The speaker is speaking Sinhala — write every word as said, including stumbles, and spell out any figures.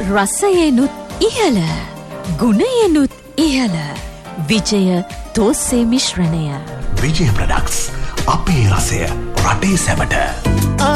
රසයෙනුත් ඉහළ, ගුණයෙනුත් ඉහළ. විජය තෝස්සේ මිශ්‍රණය. විජය ප්‍රොඩක්ට්ස්, අපේ රසය රටේ සැමට.